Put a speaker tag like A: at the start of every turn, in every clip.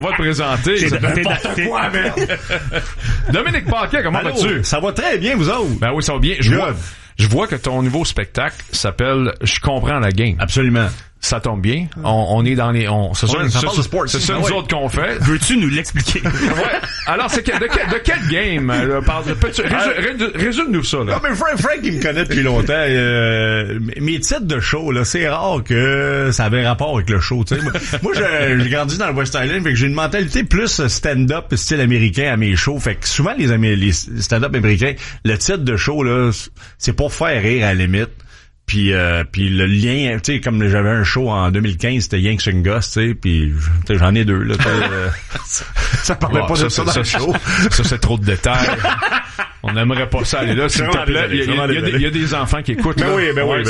A: On va te présenter.
B: C'est n'importe quoi, merde.
A: Dominique Paquet, comment vas-tu?
B: Ça va très bien, vous autres.
A: Ben oui, ça va bien. Je vois que ton nouveau spectacle s'appelle « Je comprends la game ».
B: Absolument.
A: Ça tombe bien. On est dans les... C'est ça nous autres qu'on fait.
C: Veux-tu nous l'expliquer?
A: Ouais. Alors, c'est de quelle game? Résume-nous ça, là.
B: Non, mais Frank, il me connaît depuis longtemps. Mes titres de show, là, c'est rare que ça avait rapport avec le show, tu sais. Moi, j'ai grandi dans le West Island, fait que j'ai une mentalité plus stand-up style américain à mes shows. Fait que souvent, les stand-up américains, le titre de show, là, c'est pour faire rire à la limite. Puis le lien, tu sais, comme j'avais un show en 2015, c'était Yank Swing Goss, tu sais, puis j'en ai deux, là. Ça parlait pas de ça dans le show.
A: Ça, c'est trop de détails. On n'aimerait pas ça aller là, s'il te plaît. Il y a des enfants qui écoutent.
B: Ben oui.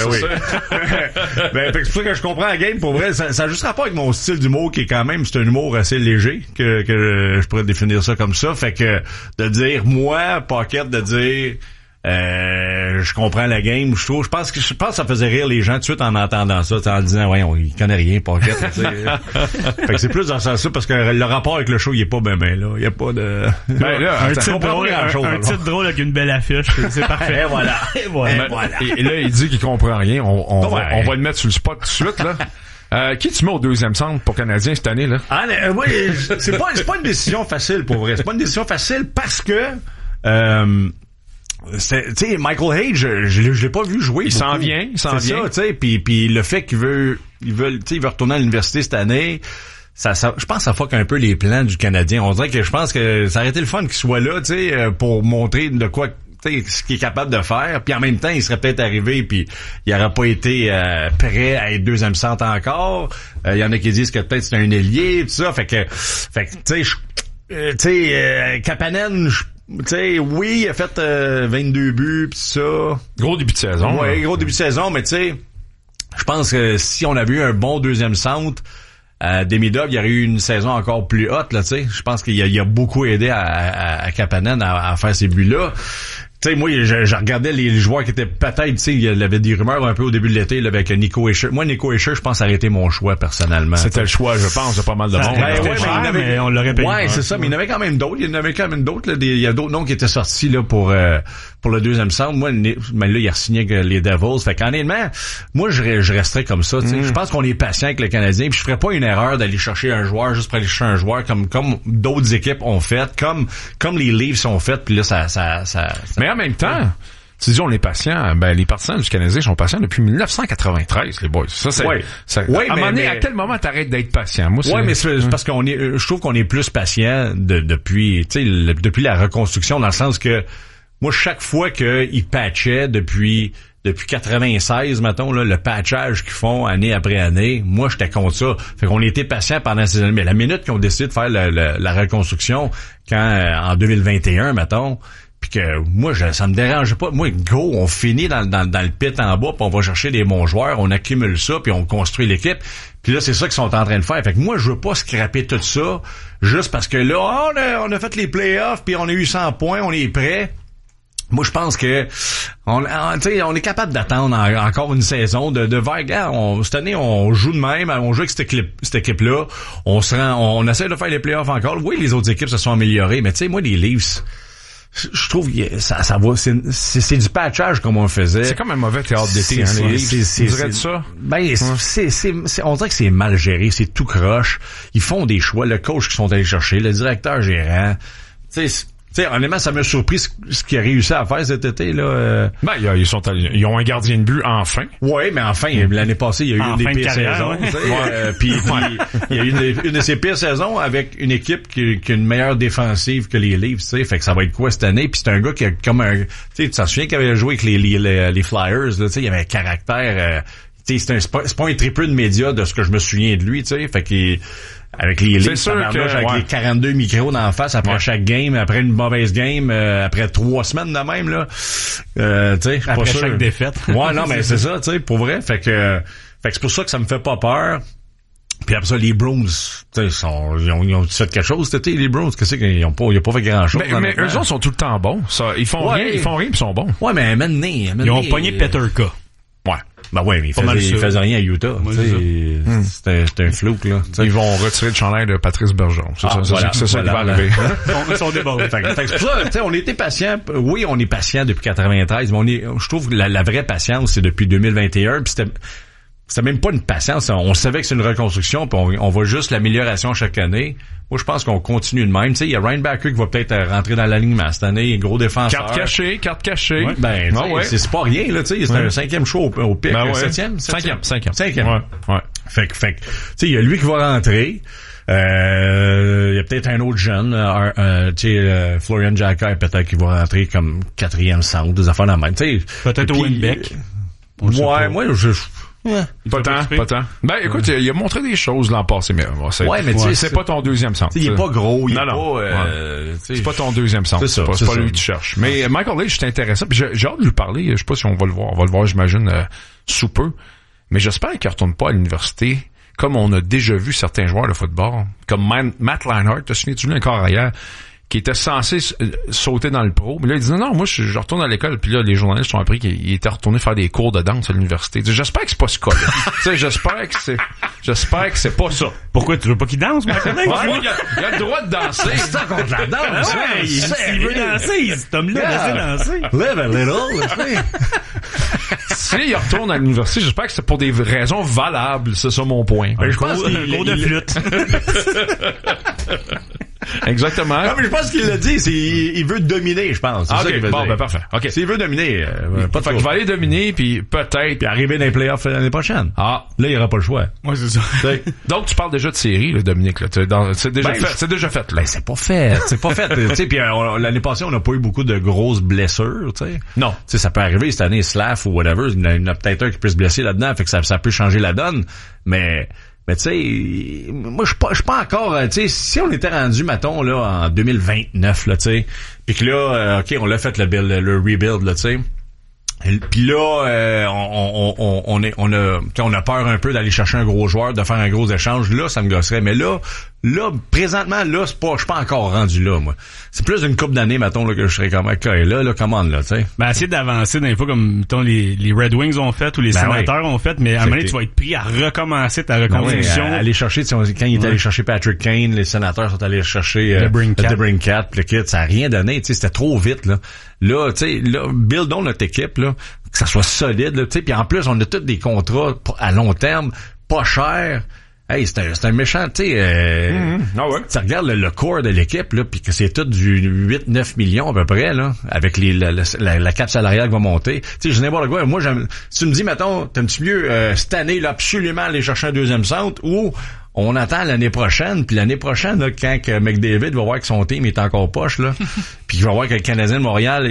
B: Ben, c'est pour ça que je comprends la game, pour vrai. Ça a juste rapport avec mon style d'humour qui est quand même, c'est un humour assez léger, que je pourrais définir ça comme ça. Fait que, de dire, moi, Paquette, de dire, je comprends la game, je pense que ça faisait rire les gens tout de suite en entendant ça, en disant ouais, il connaît rien, Paquette. Fait que c'est plus dans ce sens-là parce que le rapport avec le show, il est pas ben là, il y a pas de
C: un titre drôle avec une belle affiche, c'est parfait.
B: Et voilà.
A: Et là il dit qu'il comprend rien, on va le mettre sur le spot tout de suite là. Qui tu mets au deuxième centre pour Canadien cette année là?
B: Oui, c'est pas une décision facile pour vrai. C'est pas une décision facile parce que tu sais, Michael Hayes, je l'ai pas vu jouer.
A: Il s'en vient.
B: Ça, tu sais, puis le fait qu'il veut retourner à l'université cette année, ça, je pense que ça fuck un peu les plans du Canadien. On dirait que je pense que ça aurait été le fun qu'il soit là, tu sais, pour montrer de quoi, tu sais, ce qu'il est capable de faire. Puis en même temps, il serait peut-être arrivé, puis il aurait pas été prêt à être deuxième centre encore. Il y en a qui disent que peut-être c'est un ailier, tout ça. Fait que, tu sais, Kapanen, tu sais, oui, il a fait 22 buts pis ça.
A: Gros début de saison.
B: Ouais, gros début de saison, mais tu sais, je pense que si on avait eu un bon deuxième centre, Demidov, il y aurait eu une saison encore plus haute, là, tu sais. Je pense qu'il a beaucoup aidé à Kapanen à faire ces buts-là. Tu sais, moi, je regardais les joueurs qui étaient peut-être, tu sais, il y avait des rumeurs un peu au début de l'été, là, avec Nico Hischier. Moi, Nico Hischier, je pense, ça aurait été mon choix, personnellement.
A: C'était le choix, je pense, de pas mal de monde.
B: Mais on l'aurait payé. Ouais, c'est ça, mais il y en avait quand même d'autres. Il y a d'autres noms qui étaient sortis, là, pour le deuxième centre. Moi, mais là, il a signé avec les Devils. Fait qu'honnêtement, moi, je resterais comme ça, tu sais. Je pense qu'on est patient avec le Canadien, puis je ferais pas une erreur d'aller chercher un joueur juste pour aller chercher un joueur comme d'autres équipes ont fait, comme les Leafs ont fait, puis là, ça
A: Mais en même temps, tu dis on est patient, ben les partisans du Canadien sont patients depuis 1993, les boys. Ça c'est à un moment donné, à quel moment t'arrêtes d'être patient? Moi,
B: mais c'est parce qu'on est, je trouve qu'on est plus patient depuis, tu sais, depuis la reconstruction, dans le sens que moi, chaque fois qu'ils patchaient depuis 96, mettons, là, le patchage qu'ils font année après année, moi, j'étais contre ça. Fait qu'on était patient pendant ces années. Mais la minute qu'ils ont décidé de faire la reconstruction, en 2021, mettons, puis que moi, ça me dérange pas. Moi, go, on finit dans le pit en bas, puis on va chercher des bons joueurs, on accumule ça, puis on construit l'équipe. Puis là, c'est ça qu'ils sont en train de faire. Fait que moi, je veux pas scraper tout ça, juste parce que là, on a fait les playoffs, puis on a eu 100 points, on est prêt. Moi, je pense que on est capable d'attendre encore une saison de vague. Cette année, on joue de même, on joue avec cette équipe-là. On essaie de faire les playoffs encore. Oui, les autres équipes se sont améliorées, mais tu sais, moi, les Leafs, je trouve que ça va, c'est du patchage comme on le faisait.
A: C'est comme un mauvais théâtre d'été, hein, les Leafs. Tu dirais ça?
B: Ben, on dirait que c'est mal géré, c'est tout croche. Ils font des choix, le coach qu'ils sont allés chercher, le directeur gérant. Tu sais, honnêtement, ça m'a surpris ce qu'ils a réussi à faire cet été, là.
A: Ben, ils ont un gardien de but, enfin.
B: Ouais, mais enfin, l'année passée, il y a eu une des pires saisons. Puis il y a eu une de ces pires saisons avec une équipe qui a une meilleure défensive que les Leafs, tu sais. Fait que ça va être quoi cette année? Puis c'est un gars qui a comme tu sais, tu te souviens qu'il avait joué avec les Flyers, là, tu sais, il avait un caractère, tu sais, c'est pas un triple de médias de ce que je me souviens de lui, tu sais. Fait qu'il avec les Leafs, avec les 42 micros d'en face après chaque game, après une mauvaise game, après 3 semaines de même, là. Tu sais,
C: après chaque défaite.
B: Ouais, non, mais c'est ça, tu sais, pour vrai. Fait que c'est pour ça que ça me fait pas peur. Puis après ça, les Bruins, tu sais, ils ont fait quelque chose cet été, les Bruins. Qu'est-ce qu'ils ont pas, ils ont pas fait grand chose.
A: Mais eux autres sont tout le temps bons. Ça, ils font rien, puis ils sont bons.
B: Ouais, mais maintenant.
C: Ils ont pogné Peterka.
A: Ouais.
B: Ben ouais, mais il faisait rien à Utah. C'était un flou, là. T'sais.
A: Ils vont retirer le chandail de Patrice Bergeron. C'est ça qui va arriver.
C: Ils sont débordés.
B: C'est pour ça, on était patient. Oui, on est patient depuis 93, mais je trouve que la vraie patience, c'est depuis 2021, puis c'était même pas une patience. On savait que c'est une reconstruction, puis on voit juste l'amélioration chaque année. Moi, je pense qu'on continue de même. Tu sais, il y a Ryan Backer qui va peut-être rentrer dans l'alignement cette année, gros défenseur.
A: Carte cachée.
B: Ouais. Ben, c'est pas rien, là, tu sais. C'est un 5e show au pic.
A: Ben ouais.
B: 7e?
A: 5e. Ouais.
B: Fait que, tu sais, il y a lui qui va rentrer. Il y a peut-être un autre jeune, Florian Jacquet, peut-être qui va rentrer comme 4e centre, des affaires dans le même.
C: Peut-être au Winbeck.
B: Ouais, moi,
A: Pas tant. Ben, écoute, il a montré des choses l'an passé, mais c'est pas ton deuxième centre.
B: Il est pas gros,
A: c'est pas ton deuxième centre. C'est pas lui que tu cherches. Mais Michael Leach, c'est intéressant. Puis j'ai hâte de lui parler. Je sais pas si on va le voir. On va le voir, j'imagine, sous peu. Mais j'espère qu'il retourne pas à l'université, comme on a déjà vu certains joueurs de football, comme Matt Leinart, te souviens-tu de lui encore hier, qui était censé sauter dans le pro. Mais là, il disait, non, moi, je retourne à l'école. Puis là, les journalistes ont appris qu'il était retourné faire des cours de danse à l'université. J'espère que c'est pas ce cas-là. J'espère que c'est pas ça.
C: Pourquoi tu veux pas qu'il danse, moi?
A: Il a le droit de danser.
B: C'est ça contre la danse.
C: S'il veut danser, cet homme-là, laissez danser.
B: Live a little.
A: S'il retourne à l'université, j'espère que c'est pour des raisons valables. C'est ça mon point.
C: Je pense qu'il cours de flûte.
A: Exactement.
B: Non, mais je pense qu'il l'a dit, il veut dominer, je pense. C'est ça qu'il veut dire.
A: Ben parfait. OK.
B: S'il veut dominer, pas de
A: fait qu'il va aller dominer, puis peut-être...
B: Puis arriver dans les playoffs l'année prochaine.
A: Ah.
B: Là, il n'y aura pas le choix.
C: Ouais, c'est ça.
A: Donc, tu parles déjà de série, là, Dominique, là. C'est déjà fait, là.
B: Ben, c'est pas fait. Tu sais, puis l'année passée, on n'a pas eu beaucoup de grosses blessures, tu sais.
A: Non.
B: Tu sais, ça peut arriver cette année, Slav ou whatever, il y en a peut-être un qui peut se blesser là-dedans, fait que ça peut changer la donne, mais tu sais, moi je suis pas encore, tu sais, si on était rendu, mettons, là, en 2029, là, tu sais, pis que là, OK, on l'a fait le rebuild, là, tu sais. Puis là, on a peur un peu d'aller chercher un gros joueur, de faire un gros échange. Là, ça me gosserait. Mais là, présentement, là, je suis pas encore rendu là, moi. C'est plus une couple d'années, mettons, là, que je serais comme, OK, là, commande, là, tu sais.
C: Ben, essayer d'avancer dans les fois comme, mettons, les Red Wings ont fait ou les Sénateurs ont fait, mais à un moment donné, tu vas être pris à recommencer ta reconstruction.
B: Ben aller chercher, quand il est allé chercher Patrick Kane, les Sénateurs sont allés chercher DeBrincat, le kit, ça a rien donné, tu sais, c'était trop vite, là. Là, tu sais, buildons notre équipe, là, que ça soit solide, là, tu sais, puis en plus, on a tous des contrats à long terme, pas chers. Hey, c'est un méchant, tu sais, tu regardes le core de l'équipe, là, puis que c'est tout du 8-9 millions à peu près, là, avec la cap salariale qui va monter. Tu sais, je n'importe quoi. Moi, si tu me dis, mettons, t'aimes-tu mieux cette année, là, absolument aller chercher un deuxième centre, ou on attend l'année prochaine, puis l'année prochaine, là, quand que McDavid va voir que son team est encore poche, là, puis qu'il va voir que le Canadien de Montréal,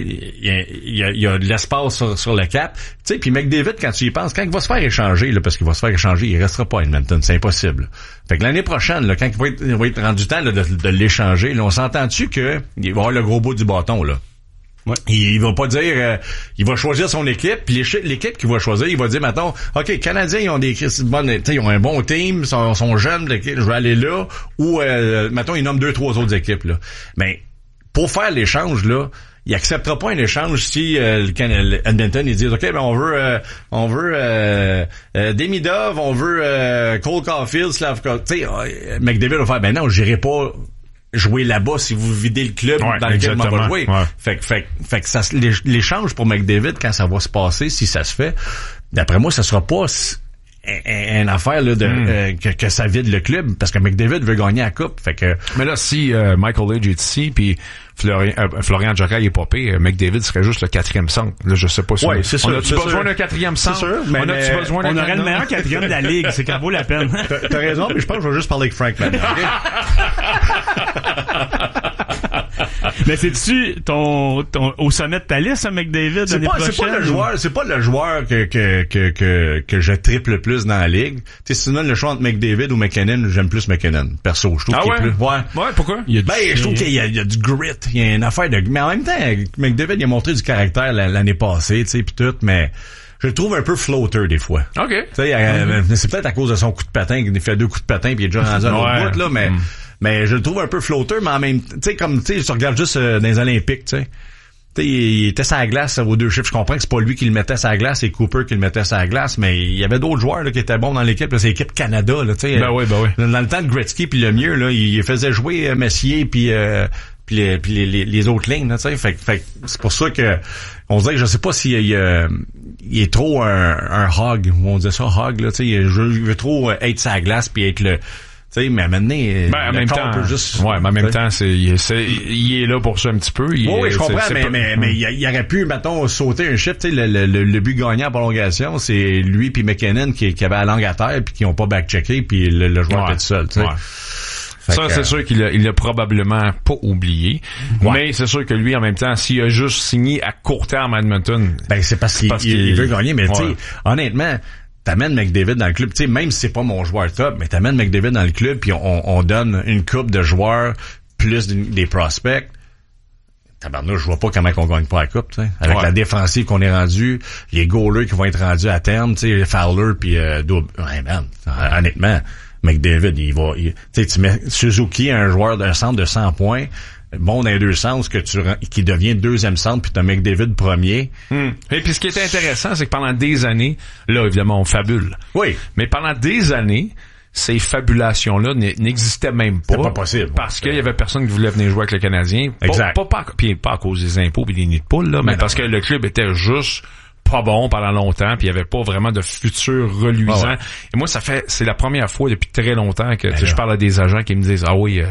B: il y a de l'espace sur le cap. Tu sais, puis McDavid, quand tu y penses, quand il va se faire échanger, là, parce qu'il va se faire échanger, il restera pas à Edmonton, c'est impossible. Fait que l'année prochaine, là, quand il va être rendu temps là, de l'échanger, là, on s'entend-tu que il va avoir le gros bout du bâton, là? Ouais. Il va pas dire il va choisir son équipe, puis l'équipe qu'il va choisir, il va dire, mettons, OK, les Canadiens, ils ont ils ont un bon team, sont jeunes, je vais aller là, ou mettons, ils nomment 2-3 autres équipes, là. Mais pour faire l'échange, là, il acceptera pas un échange si Edmonton ils disent, OK, ben on veut Demidov, on veut Cole Caulfield, Slavkovski. Tu sais, McDavid va faire, ben non, j'irai pas jouer là-bas si vous videz le club dans lequel on va jouer. Ouais. Fait que ça, l'échange pour McDavid, quand ça va se passer, si ça se fait, d'après moi, ça sera pas une affaire là que ça vide le club, parce que McDavid veut gagner la coupe. Fait que
A: mais là, si Michael Leach est ici, puis Florian Jacquet est popé, McDavid serait juste le 4e centre. Là, je sais pas si
B: c'est sûr,
A: on a-tu besoin d'un 4e centre?
B: C'est sûr, mais
C: on aurait le meilleur 4e de la ligue, c'est qu'elle vaut la peine.
B: T'as raison, mais je pense que je vais juste parler avec Frank maintenant.
C: Mais c'est-tu au sommet de ta liste, McDavid, l'année prochaine?
B: C'est pas le joueur que je triple le plus dans la ligue. Tu sais, si tu donnes le choix entre McDavid ou McKinnon, j'aime plus McKinnon. Perso, je trouve qu'il est plus.
A: Ouais, pourquoi?
B: Je trouve qu'il y a du grit, il y a une affaire de, mais en même temps, McDavid, il a montré du caractère l'année passée, tu sais, pis tout, mais je le trouve un peu floater des fois.
A: OK.
B: Tu sais, c'est peut-être à cause de son coup de patin, qu'il fait 2 coups de patin pis il est déjà rendu à l'autre bout, là, mais je le trouve un peu floater, mais en même, tu sais, comme, tu sais, tu regardes juste dans les Olympiques, tu sais. il était sur la glace aux deux chiffres. Je comprends que c'est pas lui qui le mettait sur la glace, c'est Cooper qui le mettait sur la glace, mais il y avait d'autres joueurs là, qui étaient bons dans l'équipe. Là, c'est l'équipe Canada. Là,
A: ben oui.
B: Dans le temps de Gretzky puis le mieux, là, il faisait jouer Messier puis les autres lignes. Là, fait c'est pour ça que on dirait que je sais pas s'il il est trop un hog. On disait ça, hog. Là, il veut trop être sur la glace puis être le... Tu sais, mais maintenant,
A: en même temps, mais en même temps, il est là pour ça un petit peu.
B: Oui, je comprends, mais il aurait pu, mettons, sauter un chiffre. Tu sais, le but gagnant en prolongation, c'est lui puis McKinnon qui avait la langue à terre puis qui ont pas back-checké puis le joueur était tout seul. Tu sais.
A: Ça, c'est sûr qu'il l'a probablement pas oublié. Ouais. Mais c'est sûr que lui, en même temps, s'il a juste signé à court terme à Edmonton...
B: Ben, c'est parce qu'il veut gagner, mais tu sais, honnêtement... T'amènes McDavid dans le club, tu sais, même si c'est pas mon joueur top, mais t'amènes McDavid dans le club puis on donne une coupe de joueurs plus des prospects. Tabarnouche, je vois pas comment on gagne pas la coupe, tu sais. Avec la défensive qu'on est rendu, les goalers qui vont être rendus à terme, tu sais, Fowler puis man, honnêtement, McDavid, tu sais, tu mets Suzuki, un joueur d'un centre de 100 points. Bon dans les deux sens qui devient deuxième centre puis t'as McDavid premier.
A: Et puis ce qui est intéressant, c'est que pendant des années, là évidemment on fabule.
B: Oui.
A: Mais pendant des années, ces fabulations-là n'existaient même pas.
B: C'était pas possible.
A: Parce qu'il y avait personne qui voulait venir jouer avec le Canadien.
B: Exact.
A: Pas à cause des impôts et des nids de poules, là, mais parce que le club était juste pas bon pendant longtemps puis il y avait pas vraiment de futur reluisant. Ah ouais. Et moi c'est la première fois depuis très longtemps que je parle à des agents qui me disent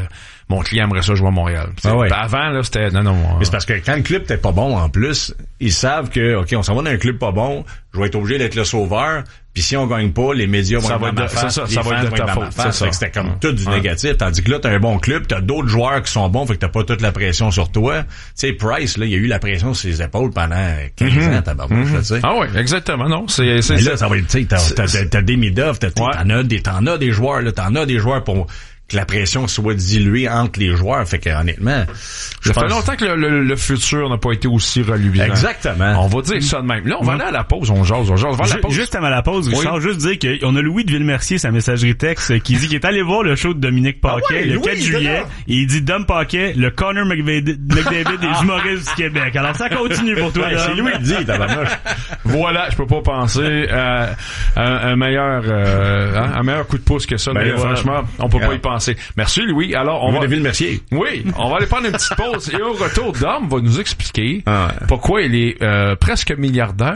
A: mon client aimerait ça jouer à Montréal. Avant, là, c'était... Non.
B: Mais c'est parce que quand le club était pas bon, en plus, ils savent que, OK, on s'en va dans un club pas bon, je vais être obligé d'être le sauveur, puis si on gagne pas, les médias vont être dans ma face,
A: ça va être de ta faute.
B: C'était comme tout du négatif. Tandis que là, t'as un bon club, t'as d'autres joueurs qui sont bons, fait que t'as pas toute la pression sur toi. Tu sais, Price, là, il y a eu la pression sur ses épaules pendant 15 ans, tabarnouche, tu sais.
A: Ah oui, exactement, non.
B: Mais là, ça va être, tu sais, t'as des Midov, t'en as des joueurs, là, t'en as des joueurs pour que la pression soit diluée entre les joueurs. Fait que honnêtement,
A: ça fait longtemps que le futur n'a pas été aussi reluisant.
B: Exactement.
A: On va dire ça de même. Là, on va aller à la pause. On jase.
C: Juste avant la pause, Richard, juste dire qu'on a Louis de Villemercier, sa messagerie texte, qui dit qu'il est allé voir le show de Dominique Paquet le 4 juillet. Et il dit Dom Paquet, le Connor McDavid des humoristes du Québec. Alors ça continue pour toi.
B: C'est Louis qui dit, tabarnouche.
A: Voilà, je peux pas penser à un meilleur coup de pouce que ça. Mais franchement, on peut pas y penser. Merci Louis. Alors on va
B: Villemercier.
A: Oui, on va aller prendre une petite pause et au retour Dom va nous expliquer pourquoi il est presque milliardaire.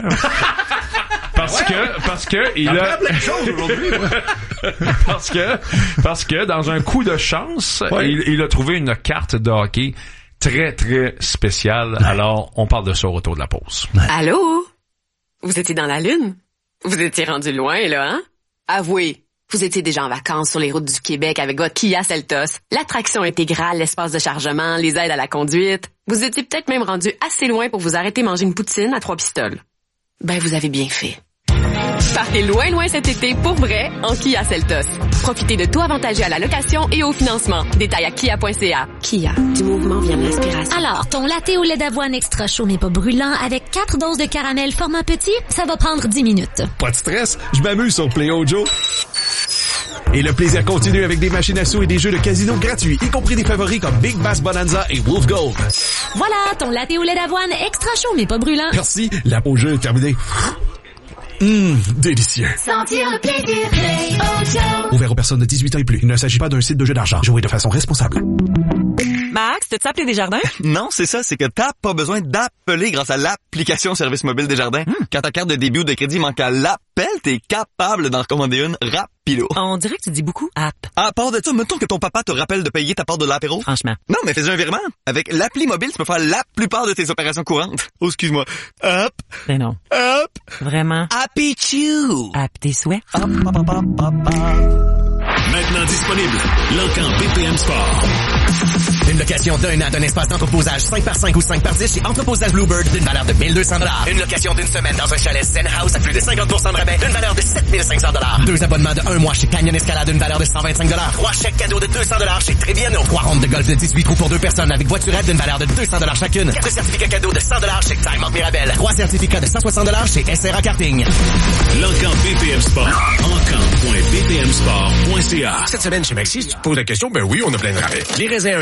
A: Parce que il a
B: plein de choses aujourd'hui.
A: parce que dans un coup de chance, il a trouvé une carte de hockey très très spéciale. Alors, on parle de ça au retour de la pause.
D: Allô? Vous étiez dans la lune? Vous étiez rendu loin là, hein? Avouez. Vous étiez déjà en vacances sur les routes du Québec avec votre Kia Seltos. L'attraction intégrale, l'espace de chargement, les aides à la conduite. Vous étiez peut-être même rendu assez loin pour vous arrêter manger une poutine à 3 pistoles. Ben, vous avez bien fait. Partez loin cet été pour vrai en Kia Seltos. Profitez de tout avantageux à la location et au financement. Détails à kia.ca. Kia, du mouvement vient de l'inspiration.
E: Alors, ton latte au lait d'avoine extra chaud mais pas brûlant avec 4 doses de caramel format petit, ça va prendre 10 minutes.
F: Pas de stress, je m'amuse sur Play Joe. Et le plaisir continue avec des machines à sous et des jeux de casino gratuits, y compris des favoris comme Big Bass Bonanza et Wolf Gold.
E: Voilà, ton latte au lait d'avoine extra chaud mais pas brûlant.
F: Merci, la pause jeu est terminée. Délicieux.
E: Sentir le plaisir, Play Joe.
F: Ouvert aux personnes de 18 ans et plus. Il ne s'agit pas d'un site de jeu d'argent. Jouez de façon responsable.
G: Max, t'as-tu appelé Desjardins?
H: Non, c'est ça, c'est que t'as pas besoin d'appeler grâce à l'application service mobile Desjardins. Quand ta carte de débit ou de crédit manque à l'appel, t'es capable d'en recommander une rapido.
G: On dirait que tu dis beaucoup app.
H: À part de ça, mettons que ton papa te rappelle de payer ta part de l'apéro.
G: Franchement.
H: Non, mais fais un virement. Avec l'appli mobile, tu peux faire la plupart de tes opérations courantes. Oh, excuse-moi. Hop.
G: Ben non.
H: Hop.
G: Vraiment.
H: Happy Chew.
G: App tes souhaits.
H: Hop, hop, hop, hop, hop.
I: Maintenant disponible, Locan BPM Sport.
J: Une location d'un an d'un espace d'entreposage 5x5 ou 5x10 chez Entreposage Bluebird d'une valeur de 1200 $. Une location d'une semaine dans un chalet Zen House à plus de 50% de rabais d'une valeur de 7500 $. 2 abonnements de 1 mois chez Canyon Escalade d'une valeur de 125 $. 3 chèques cadeaux de 200 $ chez Triviano. 3 rondes de golf de 18 trous pour 2 personnes avec voiturette d'une valeur de 200 $ chacune. 4 certificats cadeaux de 100 $ chez Time Out Mirabel. 3 certificats de 160 $ chez SRA Karting.
I: Locan BPM Sport. Encan.bpmsport.ca.
J: Cette semaine chez Maxi, si tu te poses la question, ben oui, on a plein de rabais. Les raisins 1,99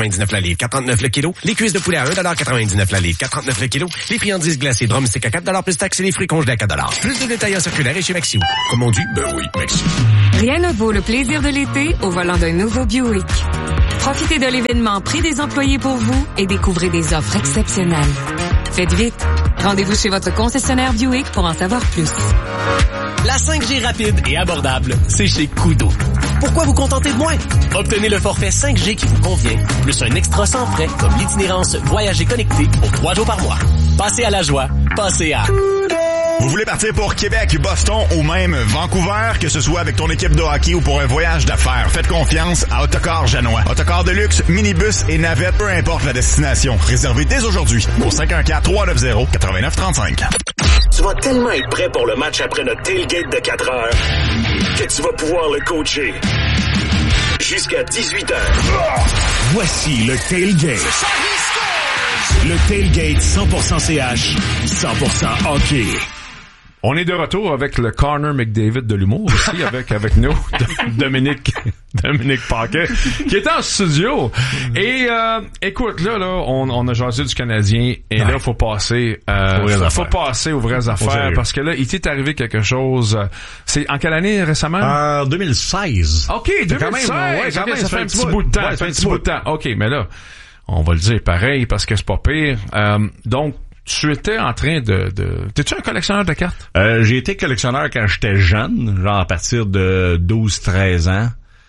J: $1,99 la livre, 4,39 le kilo. Les cuisses de poulet à $1,99 la livre, 4,39 le kilo. Les friandises glacées drumstick à $4 plus taxes et les fruits congelés à $4. Plus de détails en circulaire et chez Maxi. Comme on dit, ben oui, Maxi.
K: Rien ne vaut le plaisir de l'été au volant d'un nouveau Buick. Profitez de l'événement Prix des employés pour vous et découvrez des offres exceptionnelles. Faites vite. Rendez-vous chez votre concessionnaire Buick pour en savoir plus.
J: La 5G rapide et abordable, c'est chez Kudo. Pourquoi vous contenter de moins? Obtenez le forfait 5G qui vous convient, plus un extra sans frais comme l'itinérance Voyager connecté pour 3 jours par mois. Passez à la joie, passez à...
L: Vous voulez partir pour Québec, Boston ou même Vancouver, que ce soit avec ton équipe de hockey ou pour un voyage d'affaires, faites confiance à Autocar Janois. Autocar de luxe, minibus et navette, peu importe la destination. Réservez dès aujourd'hui au 514-390-8935.
I: Tu vas tellement être prêt pour le match après notre tailgate de 4 heures que tu vas pouvoir le coacher jusqu'à 18 heures. Voici le tailgate. Le tailgate 100% CH, 100% hockey.
A: On est de retour avec le Connor McDavid de l'humour aussi, avec nous, Dominique Paquet, qui est en studio. Et écoute, là, on a jasé du Canadien, et là, faut passer aux vraies affaires, parce que là, il t'est arrivé quelque chose. C'est en quelle année récemment?
B: En 2016.
A: OK, 2016. Quand même, ça fait un petit bout de temps. Ça fait un petit bout de temps. OK, mais là, on va le dire pareil, parce que c'est pas pire. Donc, tu étais en train T'es-tu un collectionneur de cartes?
B: J'ai été collectionneur quand j'étais jeune, genre à partir de 12-13 ans.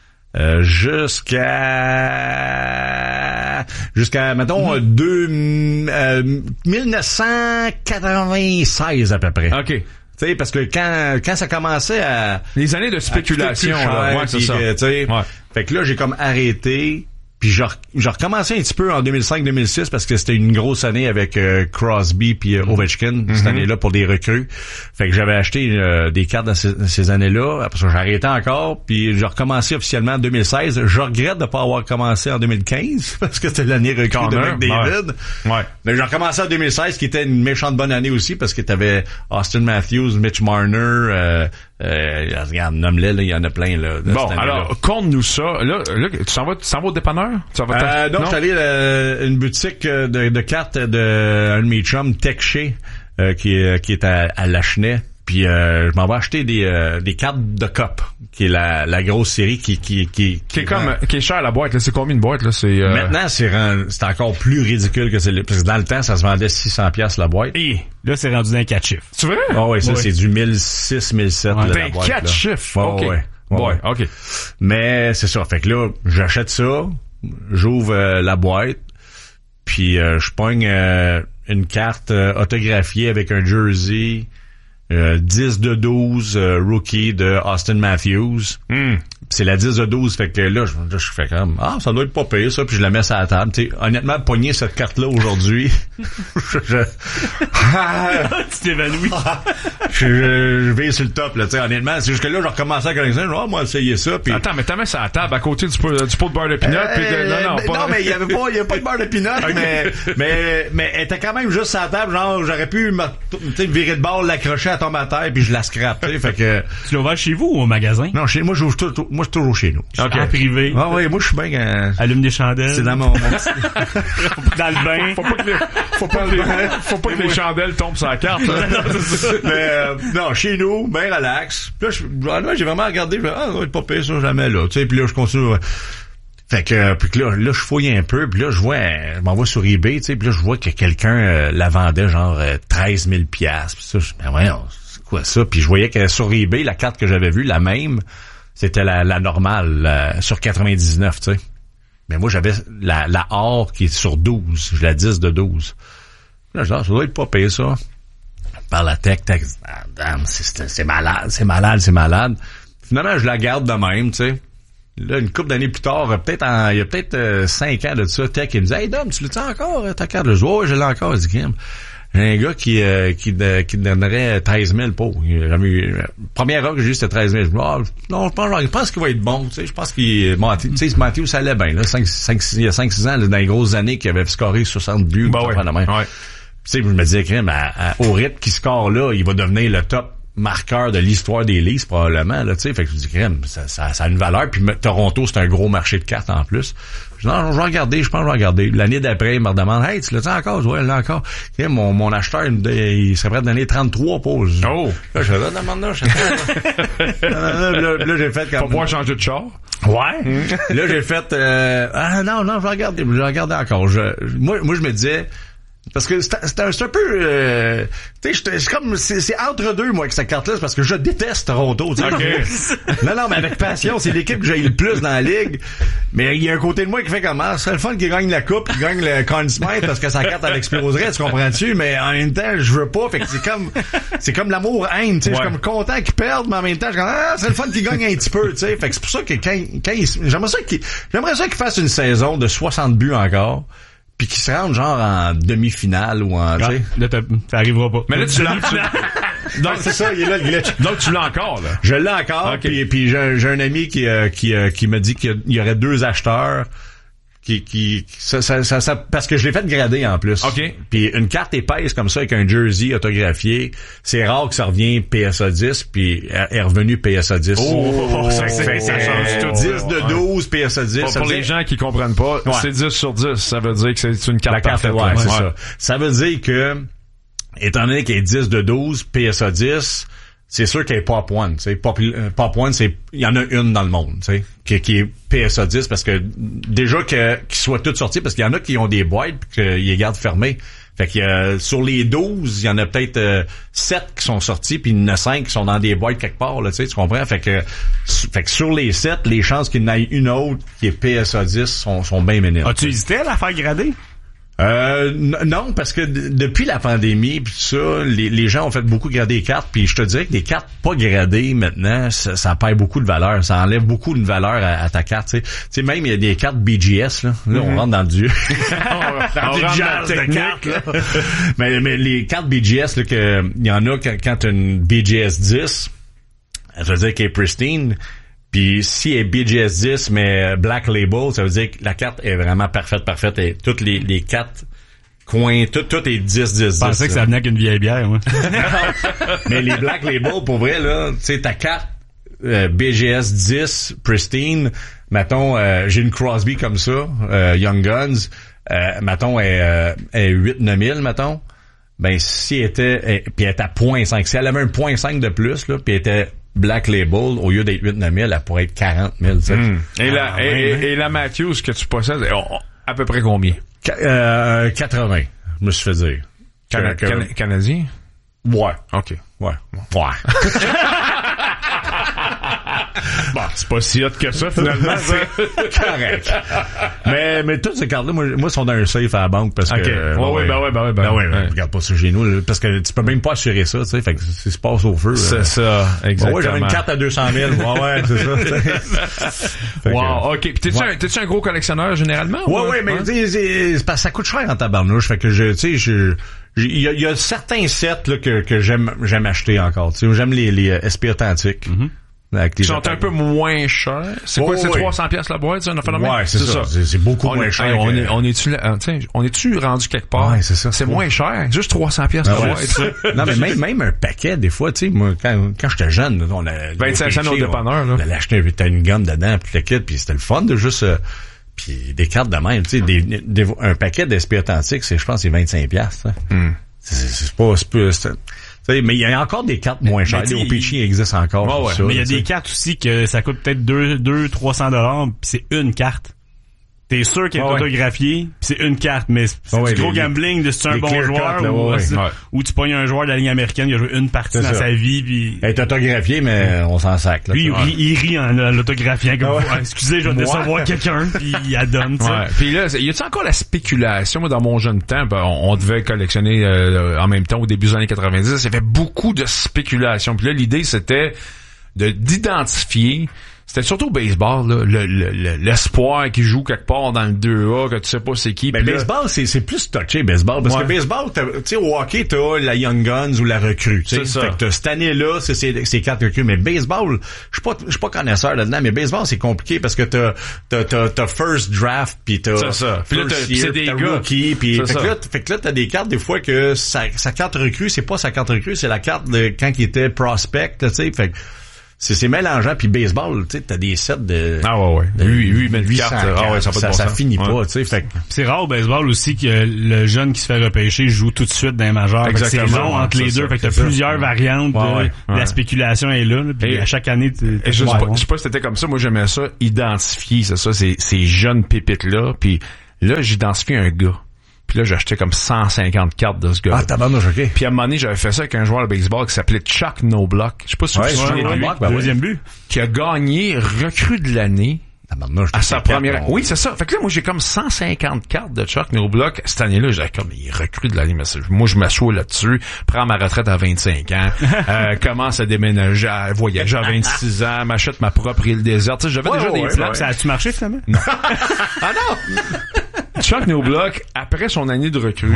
B: Jusqu'à mettons 1996 à peu près.
A: OK.
B: Tu sais, parce que quand ça commençait à...
A: Les années de spéculation, là. Ouais, c'est ça.
B: Ouais. Fait que là, j'ai comme arrêté. Puis j'ai recommencé un petit peu en 2005-2006 parce que c'était une grosse année avec Crosby puis Ovechkin cette année-là pour des recrues. Fait que j'avais acheté des cartes dans ces années-là. Après ça, j'ai arrêté encore. Puis j'ai recommencé officiellement en 2016. Je regrette de pas avoir commencé en 2015 parce que c'était l'année recrue de McDavid.
A: Ouais.
B: Mais j'ai recommencé en 2016 qui était une méchante bonne année aussi parce que t'avais Austin Matthews, Mitch Marner... regarde, nomme-les, là, il y en a plein, là.
A: Bon, alors, conte-nous ça. Là, tu s'en vas au dépanneur?
B: Donc, je suis allé à une boutique de cartes de un de mes chums, Tech-Shea, qui est à Lachenay. Puis je m'en vais acheter des cartes de Cup, qui est la grosse série qui
A: est cher la boîte, là. C'est combien de boîtes, là?
B: Maintenant, c'est encore plus ridicule que c'est, parce que dans le temps, ça se vendait 600$ la boîte.
C: Et là, c'est rendu d'un 4 chiffres.
A: C'est vrai?
B: Ah ouais, ça, c'est du 1006, 1007, là, la boîte.
A: 4 chiffres. OK.
B: Ouais,
A: OK.
B: Mais c'est ça. Fait que là, j'achète ça, j'ouvre la boîte, puis je pogne une carte autographiée avec un jersey 10/12 rookie de Austin Matthews. C'est la 10/12, fait que là, je fais comme ça doit être pas pire ça, puis je la mets sur la table. Tu sais, honnêtement, pogner cette carte-là aujourd'hui,
C: tu t'évanouis.
B: je vais sur le top là, tu sais, honnêtement, c'est juste que là, je recommençais à collectionner, moi essayer ça, puis
A: attends, mais t'as mis sur la table à côté du pot de beurre de pinot, puis
B: non, mais il y avait pas de beurre de pinot, mais elle était quand même juste sur la table, genre j'aurais pu virer de bord, l'accrocher à tomber à terre, puis je la scrape, tu sais, fait que
C: tu l'as ouvert chez vous ou au magasin?
B: Non, chez moi, je suis toujours chez nous.
C: Okay. En privé.
B: Ah oui, moi je suis bien.
C: Allume des chandelles.
B: C'est dans mon dans
C: le bain.
A: Faut pas que les chandelles tombent sur la carte.
B: Non, chez nous, bien relax. Puis là, j'ai vraiment regardé, ça va être pas pire ça, jamais là. Tu sais, puis là je continue. Fait que puis là je fouille un peu, puis là je m'envoie sur eBay, tu sais, puis là je vois que quelqu'un la vendait genre 13 000$. Puis ça, voyons, c'est quoi ça? Puis je voyais que sur eBay, la carte que j'avais vue, la même, c'était la normale sur 99, tu sais. Mais moi, j'avais la or qui est sur 12. J'ai la 10/12. Là, genre, ça doit être pas payé, ça. Par la tech, c'est malade. Finalement, je la garde de même, tu sais. Là, une couple d'années plus tard, il y a peut-être 5 ans de ça, Tech, il me dit « Hey, Dom, tu l'as encore, ta carte? » Je dis « Ouais, je l'ai encore. » Il dit « J'ai un gars qui donnerait 13 000 pour. » Première heure que j'ai eu, c'était 13 000. Non, je pense qu'il va être bon. Tu sais, je pense qu'il... Matthew, ça allait bien. Là, il y a 5-6 ans, là, dans les grosses années, qu'il avait scoré 60 buts.
A: Ouais.
B: Tu sais, je me disais, au rythme qu'il score là, il va devenir le top marqueur de l'histoire des Leafs, probablement, là, tu sais. Fait que je dis, crème, ça a une valeur. Puis Toronto, c'est un gros marché de cartes en plus. Je dis, non, je vais regarder, je pense que je vais regarder. L'année d'après, il me redemande, hey, tu l'as-tu encore? Ouais, là encore. Okay, mon acheteur, il serait prêt à donner 33 pauses.
A: Oh!
B: Là, je fais, demande là, là, j'ai fait comme...
A: Faut pouvoir changer de char.
B: Ouais. Là, j'ai fait, non, je vais regarder encore. Moi, je me disais, parce que c'est un peu tu sais, c'est entre deux, moi, avec cette carte-là, parce que je déteste Toronto, tu sais.
A: Okay.
B: Non, mais avec passion, c'est l'équipe que j'ai le plus dans la ligue. Mais il y a un côté de moi qui fait comme, c'est le fun qu'il gagne la coupe, qu'il gagne le Conn Smythe, parce que sa carte, elle exploserait, tu comprends-tu? Mais en même temps, je veux pas, fait que c'est comme l'amour-haine, tu sais. Je suis comme content qu'il perde, mais en même temps, je suis comme, c'est le fun qu'il gagne un petit peu, tu sais. Fait que c'est pour ça que j'aimerais ça qu'il fasse une saison de 60 buts encore. Puis qu'il se rende genre en demi-finale ou en...
C: Là, ça arrivera pas.
A: Mais là, tu l'as...
B: Donc, c'est ça, il est là, le glitch.
A: Donc, tu l'as encore, là?
B: Je l'ai encore, okay. Puis j'ai un ami qui m'a dit qu'il y aurait 2 acheteurs ça parce que je l'ai fait grader en plus.
A: OK.
B: Puis une carte épaisse comme ça avec un jersey autographié, c'est rare que ça revienne PSA 10 puis est revenu PSA 10.
A: Oh, ça change tout.
B: 10 de 12 PSA 10.
A: Pour les gens qui comprennent pas, c'est 10 sur 10, ça veut dire que c'est une carte parfaite.
B: Ouais, c'est ça. Ça veut dire que étant donné qu'il est 10 de 12 PSA 10, c'est sûr qu'il n'y a Pop One, tu sais. Pop One, il y en a une dans le monde, tu sais, qui est PSA 10 parce que déjà qu'ils soient toutes sortis, parce qu'il y en a qui ont des boîtes pis qu'ils les gardent fermées. Fait que sur les 12, il y en a peut-être 7 qui sont sortis puis il y en a 5 qui sont dans des boîtes quelque part, là, tu sais, tu comprends? Fait que sur les 7, les chances qu'il y en ait une autre qui est PSA 10 sont bien minimes.
C: As-tu hésité à la faire grader?
B: Non, parce que depuis la pandémie pis tout ça, les gens ont fait beaucoup grader les cartes, puis je te dirais que des cartes pas gradées maintenant, ça perd beaucoup de valeur, ça enlève beaucoup de valeur à ta carte, tu sais. Même il y a des cartes BGS là, on rentre dans du dans du jazz de cartes là. mais les cartes BGS là, que il y en a quand t'as une BGS 10, ça veut dire qu'elle est pristine. Puis si elle est BGS 10 mais Black Label, ça veut dire que la carte est vraiment parfaite et toutes les 4 coins, tout est 10. Je
C: pensais que ça venait qu'une vieille bière, moi.
B: Mais les Black Label, pour vrai, là, tu sais, ta carte BGS 10 pristine, mettons, j'ai une Crosby comme ça, Young Guns, mettons, est 8-9000, mettons. Ben, si elle était, puis elle était à 0.5, si elle avait un 0.5 de plus, là, puis elle était Black Label, au lieu d'être 8-9 000, elle pourrait être 40 000, tu sais.
A: Et la Matthews que tu possèdes, à peu près combien?
B: 80, je me suis fait dire.
A: Canadien?
B: Ouais.
A: OK.
B: Ouais.
A: Bon, c'est pas si hot que ça, finalement.
B: C'est correct. Mais toutes ces cartes-là, moi, sont dans un safe à la banque parce que...
A: ouais.
B: Regarde pas ça chez nous, là, parce que tu peux même pas assurer ça, tu sais, fait que si se passe au feu...
A: C'est ça, exactement.
B: Ouais, j'avais une carte à 200 000. Ouais, c'est ça.
A: Wow, OK. Puis t'es-tu un gros collectionneur, généralement?
B: Ouais, mais c'est parce que ça coûte cher en tabarnouche, fait que tu sais, il y a certains sets là que j'aime acheter encore, tu sais, j'aime les SP authentiques.
A: Ils sont un peu moins chers. C'est quoi, c'est 300 pièces la boîte, ça, un phénomène?
B: Ouais, c'est ça. C'est beaucoup moins cher.
A: On est-tu rendu quelque part?
B: Ouais, c'est ça.
A: C'est moins cher. Juste 300 pièces la boîte.
B: Non, mais même un paquet, des fois, tu sais, moi, quand j'étais jeune, on a...
A: 25 cents au dépanneur, là.
B: On allait acheter une gomme dedans, puis le kit, puis c'était le fun de juste, puis des cartes de même, tu sais, un paquet d'SP authentiques, je pense, c'est 25 pièces, c'est pas, mais il y a encore des cartes moins chères. Les OPC existent encore.
C: Ça, mais il y a des cartes aussi que ça coûte peut-être 200-300 $, puis c'est une carte. T'es sûr qu'elle est autographiée, pis c'est une carte, mais c'est du gros gambling de si tu es un bon joueur ou tu pognes un joueur de la Ligue américaine qui a joué une partie dans sa vie pis...
B: Elle est autographiée, mais on s'en sac. Là,
C: lui, il rit en l'autographiant comme excusez, je vais décevoir quelqu'un, pis il adonne, tu sais.
A: Puis là, y a-tu encore la spéculation? Moi, dans mon jeune temps, on devait collectionner en même temps au début des années 90. Il y avait beaucoup de spéculation. Puis là, l'idée, c'était d'identifier c'était surtout au baseball, là, l'espoir qui joue quelque part dans le 2A, que tu sais pas c'est qui.
B: Ben, baseball, c'est plus touché, baseball. Parce que baseball, tu sais, au hockey, t'as la Young Guns ou la recrue, tu sais. Fait que cette année-là, c'est 4 recrues. Mais baseball, je suis pas connaisseur là-dedans, mais baseball, c'est compliqué parce que t'as first draft, pis t'as
A: first year,
B: t'as rookie, pis fait que là, t'as des cartes, des fois, que sa carte recrue, c'est pas sa carte recrue, c'est la carte de quand il était prospect, tu sais. Fait que c'est mélangeant, puis baseball, tu sais, t'as des sets de...
A: Ah ouais. 800 cartes. Ah ouais, ça
B: finit pas, tu sais. Fait
C: c'est rare au baseball aussi que le jeune qui se fait repêcher joue tout de suite dans les majeurs. Exactement. C'est long entre les deux. Fait que t'as plusieurs variantes. La spéculation est là. Puis à chaque année,
A: je sais pas si c'était comme ça. Moi, j'aimais ça, identifier, ces jeunes pépites-là. Puis là, j'identifie un gars. Puis là, j'ai acheté comme 150 cartes de ce gars.
B: Ah, tabarnouche, OK.
A: Puis à un moment donné, j'avais fait ça avec un joueur de baseball qui s'appelait Chuck No-Block. Je sais pas si vous vous souvenez de lui.
C: Deuxième but.
A: Qui a gagné recrue de l'année. À sa première... Oui, c'est ça. Fait que là, moi, j'ai comme 150 cartes de Chuck No-Block. Cette année-là, j'ai comme, il recrue de l'année. Mais moi, je m'assois là-dessus, prends ma retraite à 25 ans, commence à déménager, à voyager à 26 ans, m'achète ma propre île déserte. Tu sais, j'avais déjà des plans.
C: Ça a-tu marché, finalement?
A: Non. Ah non! Chuck No-Block, après son année de recrue,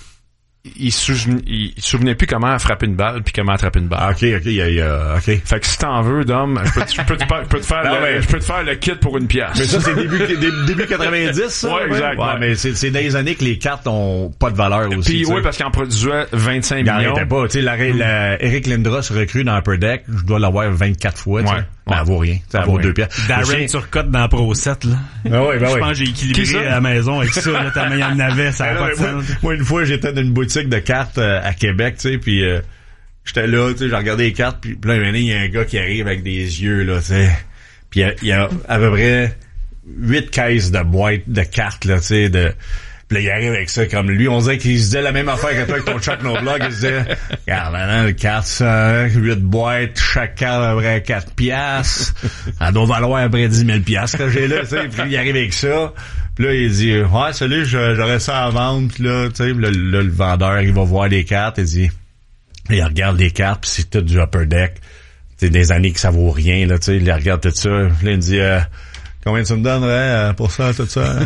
A: il se souvenait plus comment frapper une balle puis comment attraper une balle.
B: OK.
A: Fait que si t'en veux, Dom, je peux te faire le kit pour une pièce.
B: Mais ça, c'est début 90, ça?
A: Ouais, exact.
B: Ouais, mais c'est dans les années que les cartes ont pas de valeur aussi.
A: Puis oui, parce qu'il en produisait 25 millions. Il
B: arrêtait pas. Tu sais, Eric Lindros recrue dans Upper Deck, je dois l'avoir 24 fois, tu sais. Ben, elle vaut rien. Ça vaut 2 pièces.
C: Darren Turcotte dans Pro 7, là. Je pense que j'ai équilibré à la maison avec ça, là, tellement il y en avait, ça a pas de sens.
B: Moi, une fois, j'étais dans une boutique de cartes à Québec, tu sais, puis j'étais là, tu sais, j'ai regardé les cartes, puis là, il y a un gars qui arrive avec des yeux, là, tu sais. Puis il y a à peu près 8 caisses de boîtes de cartes, là, tu sais, Puis là, il arrive avec ça comme lui. On dirait qu'il se disait la même affaire que toi avec ton Chuck No-Block. Il se disait, regarde, maintenant, le 4, 8 boîtes, chaque carte à peu près 4 piastres. Ça doit valoir à peu près 10 000 piastres que j'ai là, tu sais. Puis il arrive avec ça. Puis là, il dit, ouais, salut, j'aurais ça à vendre. Puis là, tu sais, le vendeur, il va voir les cartes. Il dit, il regarde les cartes, puis c'est tout du Upper Deck. Tu sais, des années que ça vaut rien, là, tu sais. Il regarde tout ça. Puis là, il dit, combien tu me donnerais pour ça, tout ça?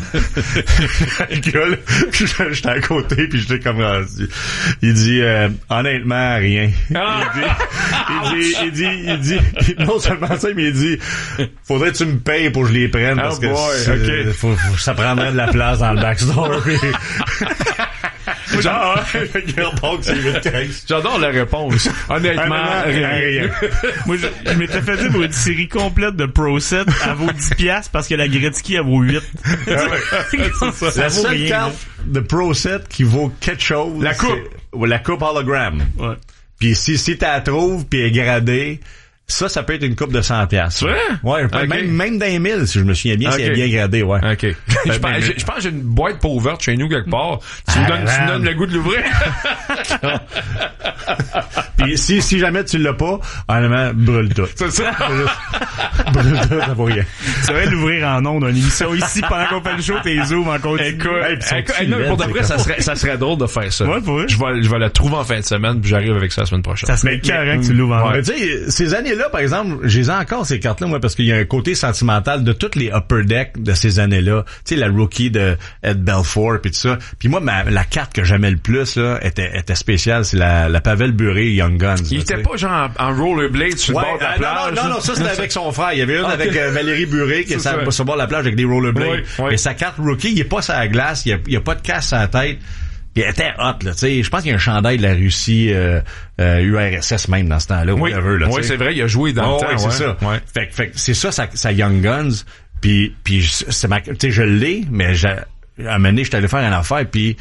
B: Le gars, là, j'étais à côté, puis j'étais comme... Il dit, honnêtement, rien. Il dit, non seulement ça, mais il dit, faudrait que tu me payes pour que je les prenne, parce que ça prendrait de la place dans le backstore.
A: J'adore la réponse. Honnêtement, rien.
C: Moi, je m'étais fait dire pour une série complète de Pro 7, elle vaut 10 piastres parce que la Gretzky, elle vaut 8.
B: La seule carte de Pro 7 qui vaut quelque chose.
A: La coupe.
B: La coupe hologramme.
A: Ouais.
B: Puis si tu la trouves puis elle est gradée, ça peut être une coupe de 100 piastres. Ouais, même dans les 1000, si je me souviens bien, si elle est bien gradée, ouais.
A: OK. Je pense que j'ai une boîte pas ouverte chez nous quelque part. Tu me donnes le goût de l'ouvrir.
B: Puis si jamais tu l'as pas, honnêtement, brûle tout.
A: C'est ça.
B: Brûle tout, ça vaut rien.
C: Tu vas l'ouvrir en ondes d'une émission ici pendant qu'on fait le show, t'es zoom en continu.
A: Écoute, pour de vrai, ça serait drôle de faire ça.
C: Ouais, pour vrai.
A: Je vais la trouver en fin de semaine, puis j'arrive avec ça la semaine prochaine.
C: Ça serait carré que tu l'ouvres en ondes.
B: Tu sais, ces années-là, par exemple, j'ai encore ces cartes-là, moi, parce qu'il y a un côté sentimental de toutes les Upper Deck de ces années-là. Tu sais, la rookie de Ed Belfour puis tout ça. Puis moi, la carte que j'aimais le plus, là, était spéciale. C'est la Pavel Bure Young Guns.
A: Il était pas genre en rollerblade sur le bord de la plage.
B: Non, ça c'était avec son frère. Il y avait une avec Valérie Bure qui est sur le bord de la plage avec des rollerblades. Mais sa carte rookie, il est pas sur la glace, il y a pas de casse à la tête. Puis elle était hot, là, tu sais. Je pense qu'il y a un chandail de la Russie, URSS même dans ce temps-là.
A: Oui, c'est vrai, il a joué dans le temps.
B: C'est ça. Ouais. Fait que c'est ça, sa Young Guns. Puis c'est tu sais, je l'ai, mais à un moment donné, j'étais allé faire une affaire, puis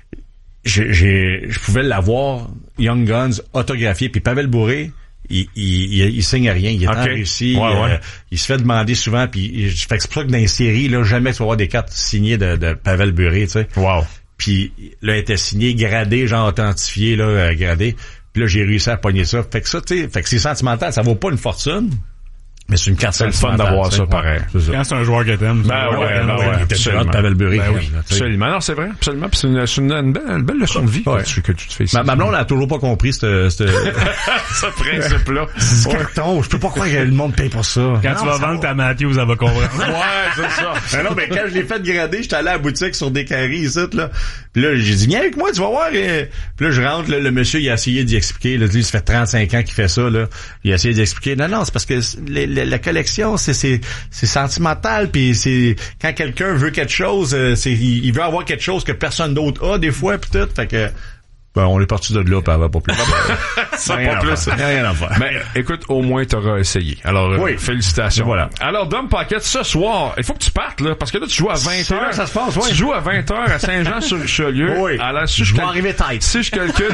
B: je pouvais l'avoir, Young Guns, autographié. Puis Pavel Bure, il signe rien. Il est en Russie. Il se fait demander souvent, puis fait que c'est pour ça que dans les séries, là, jamais tu vas avoir des cartes signées de Pavel Bure, tu sais.
A: Wow.
B: Puis là, elle était signée, gradée, genre authentifiée, là, gradée. Puis là, j'ai réussi à pogner ça. Fait que ça, tu sais, fait que c'est sentimental, ça vaut pas une fortune. Mais c'est une carte
A: c'est le fun d'avoir ça, pareil.
C: Quand c'est un joueur que t'aimes.
B: Absolument. Pavel Bure.
A: Absolument. Non, c'est vrai. Absolument. Puis c'est une belle leçon de vie que tu te fais ici.
B: Ma blonde n'a toujours pas compris ce
A: principe-là.
B: Je peux pas croire que le monde paye pour ça.
C: Quand tu vas vendre ta Matthews, ça va comprendre.
A: Ouais, c'est ça.
B: Non, mais quand je l'ai fait grader, j'étais allé à la boutique sur des carrés ici, là. Puis là, j'ai dit, viens avec moi, tu vas voir. Puis là, je rentre, le monsieur, il a essayé d'y expliquer. Là, lui, ça fait 35 ans qu'il fait ça, là. Il a essayé d'expliquer. Non, c'est parce que la collection, c'est sentimental, puis c'est quand quelqu'un veut quelque chose, il veut avoir quelque chose que personne d'autre a des fois, puis tout, fait que on est parti de là, puis elle va pas plus.
A: Ça pas plus.
B: Rien à faire.
A: Mais écoute, au moins t'auras essayé. Alors félicitations.
B: Voilà.
A: Alors Dom Pocket, ce soir, il faut que tu partes là, parce que là tu joues à 20h.
B: Ça se passe,
A: Tu joues à 20h à Saint-Jean-sur-Richelieu.
B: Oui.
A: Alors
B: je vais arriver tête.
A: Si je calcule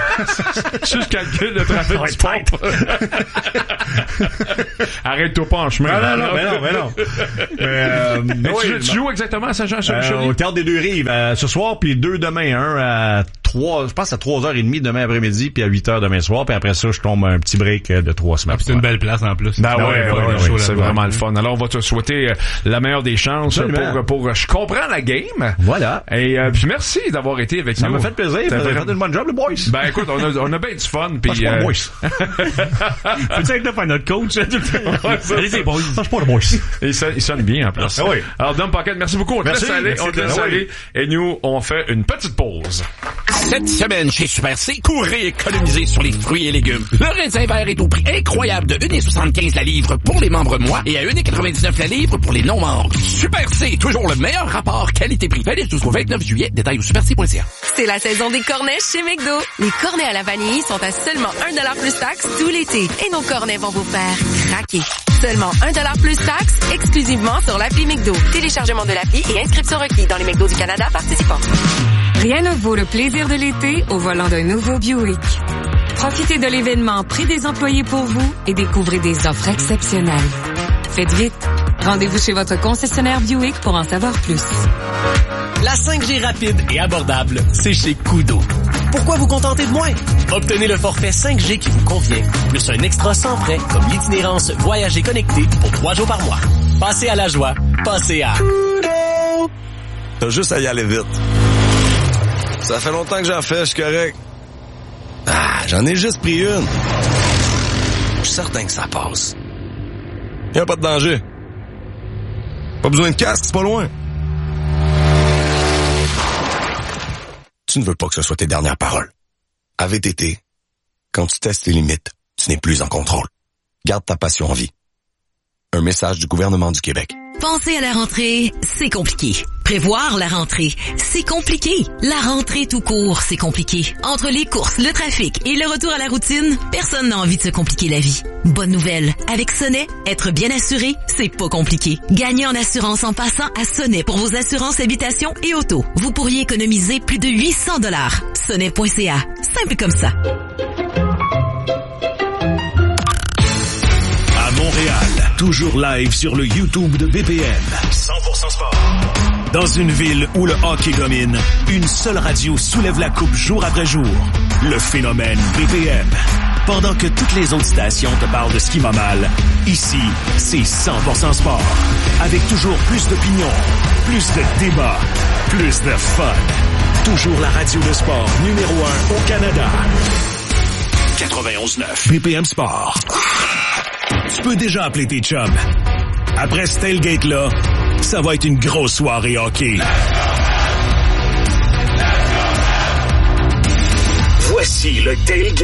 A: le trafic du pont. Arrête-toi pas en chemin.
B: Non.
A: Tu joues exactement à Saint-Jean-sur-Richelieu?
B: Au Théâtre des Deux-Rives, ce soir, puis 2 demain, à 3, je pense à 3h30 demain après-midi, puis à 8h demain soir, puis après ça, je tombe un petit break de 3 semaines.
C: C'est une belle place en plus.
A: C'est vraiment le fun. Alors, on va te souhaiter la meilleure des chances pour je comprends la game.
B: Voilà.
A: Et puis merci d'avoir été avec nous.
B: Ça m'a fait plaisir. Vous avez fait une bonne job, le boys.
A: Ben écoute, on a bien du fun. Puis
B: pas le boys.
C: Peux-tu être là pour notre coach? Allez, c'est boys.
B: Pas le boys.
A: Il sonne bien en plus.
B: Oui.
A: Alors, Dom Pocket, merci beaucoup. On te laisse aller. Et nous, on fait une petite pause.
M: Cette semaine, chez Super C, courez économiser sur les fruits et légumes. Le raisin vert est au prix incroyable de 1,75 la livre pour les membres mois et à 1,99 la livre pour les non-membres. Super C, toujours le meilleur rapport qualité-prix. Valide jusqu'au 29 juillet. Détails au superc.ca.
K: C'est la saison des cornets chez McDo. Les cornets à la vanille sont à seulement 1$ plus taxe tout l'été. Et nos cornets vont vous faire craquer. Seulement 1$ plus taxe, exclusivement sur l'appli McDo. Téléchargement de l'appli et inscription requis dans les McDo du Canada participants.
G: Rien ne vaut le plaisir de l'été au volant d'un nouveau Buick. Profitez de l'événement Prix des employés pour vous et découvrez des offres exceptionnelles. Faites vite. Rendez-vous chez votre concessionnaire Buick pour en savoir plus.
J: La 5G rapide et abordable, c'est chez Koodo. Pourquoi vous contenter de moins? Obtenez le forfait 5G qui vous convient, plus un extra sans frais comme l'itinérance Voyager connecté pour 3 jours par mois. Passez à la joie. Passez à Koodo.
N: T'as juste à y aller vite. Ça fait longtemps que j'en fais, je suis correct. J'en ai juste pris une. Je suis certain que ça passe. Y a pas de danger. Pas besoin de casque, c'est pas loin. Tu ne veux pas que ce soit tes dernières paroles. À VTT, quand tu testes tes limites, tu n'es plus en contrôle. Garde ta passion en vie. Un message du gouvernement du Québec.
O: Penser à la rentrée, c'est compliqué. Prévoir la rentrée, c'est compliqué. La rentrée tout court, c'est compliqué. Entre les courses, le trafic et le retour à la routine, personne n'a envie de se compliquer la vie. Bonne nouvelle, avec Sonnet, être bien assuré, c'est pas compliqué. Gagnez en assurance en passant à Sonnet pour vos assurances habitation et auto. Vous pourriez économiser plus de 800$. Sonnet.ca, simple comme ça.
I: Montréal, toujours live sur le YouTube de BPM. 100% sport. Dans une ville où le hockey domine, une seule radio soulève la coupe jour après jour. Le phénomène BPM. Pendant que toutes les autres stations te parlent de ce qui va mal, ici, c'est 100% sport. Avec toujours plus d'opinions, plus de débats, plus de fun. Toujours la radio de sport numéro 1 au Canada. 91.9 BPM Sport. Tu peux déjà appeler tes chums. Après ce tailgate-là, ça va être une grosse soirée hockey. Voici le tailgate.